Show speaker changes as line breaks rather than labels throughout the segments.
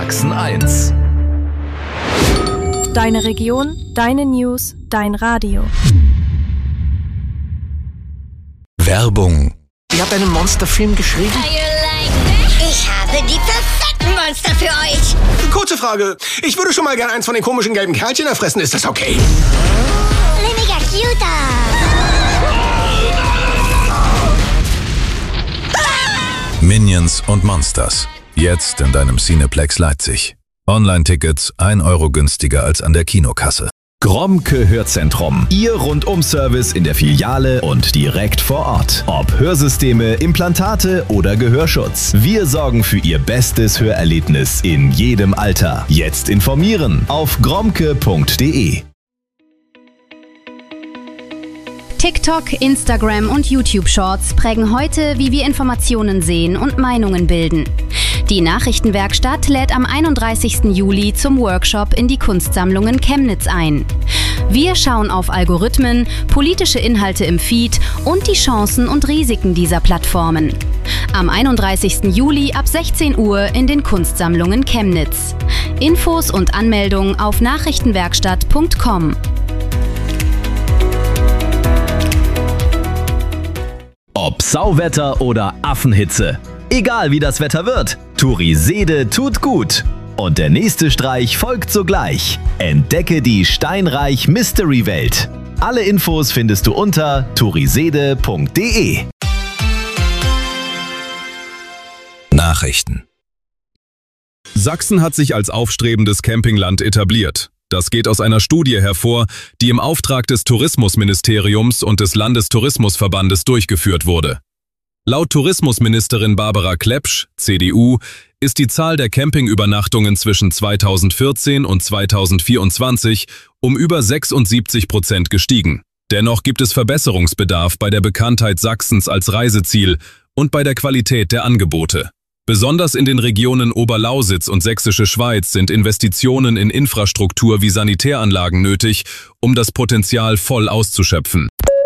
Sachsen 1.
Deine Region, deine News, dein Radio.
Werbung.
Ihr habt einen Monsterfilm geschrieben?
Ich habe die perfekten Monster für euch.
Kurze Frage. Ich würde schon mal gern eins von den komischen gelben Kerlchen erfressen. Ist das okay?
Mega cuter.
Minions und Monsters. Jetzt in deinem Cineplex Leipzig. Online-Tickets 1 Euro günstiger als an der Kinokasse.
Gromke Hörzentrum. Ihr Rundum-Service in der Filiale und direkt vor Ort. Ob Hörsysteme, Implantate oder Gehörschutz. Wir sorgen für Ihr bestes Hörerlebnis in jedem Alter. Jetzt informieren auf gromke.de.
TikTok, Instagram und YouTube-Shorts prägen heute, wie wir Informationen sehen und Meinungen bilden. Die Nachrichtenwerkstatt lädt am 31. Juli zum Workshop in die Kunstsammlungen Chemnitz ein. Wir schauen auf Algorithmen, politische Inhalte im Feed und die Chancen und Risiken dieser Plattformen. Am 31. Juli ab 16 Uhr in den Kunstsammlungen Chemnitz. Infos und Anmeldung auf nachrichtenwerkstatt.com.
Ob Sauwetter oder Affenhitze. Egal wie das Wetter wird, Turisede tut gut. Und der nächste Streich folgt sogleich. Entdecke die Steinreich Mystery Welt. Alle Infos findest du unter turisede.de.
Nachrichten.
Sachsen hat sich als aufstrebendes Campingland etabliert. Das geht aus einer Studie hervor, die im Auftrag des Tourismusministeriums und des Landestourismusverbandes durchgeführt wurde. Laut Tourismusministerin Barbara Klepsch, CDU, ist die Zahl der Campingübernachtungen zwischen 2014 und 2024 um über 76% gestiegen. Dennoch gibt es Verbesserungsbedarf bei der Bekanntheit Sachsens als Reiseziel und bei der Qualität der Angebote. Besonders in den Regionen Oberlausitz und Sächsische Schweiz sind Investitionen in Infrastruktur wie Sanitäranlagen nötig, um das Potenzial voll auszuschöpfen.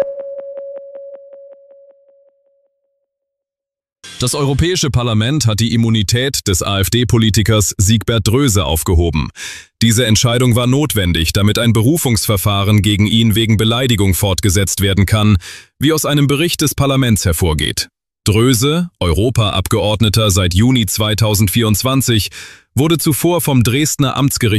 Das Europäische Parlament hat die Immunität des AfD-Politikers Siegbert Dröse aufgehoben. Diese Entscheidung war notwendig, damit ein Berufungsverfahren gegen ihn wegen Beleidigung fortgesetzt werden kann, wie aus einem Bericht des Parlaments hervorgeht. Dröse, Europaabgeordneter seit Juni 2024, wurde zuvor vom Dresdner Amtsgericht